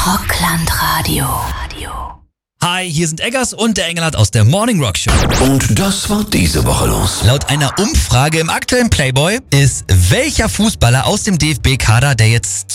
Rockland-Radio. Hi, hier sind Eggers und der Engelhardt aus der Morning Rock Show. Und das war diese Woche los. Laut einer Umfrage im aktuellen Playboy ist welcher Fußballer aus dem DFB-Kader, der jetzt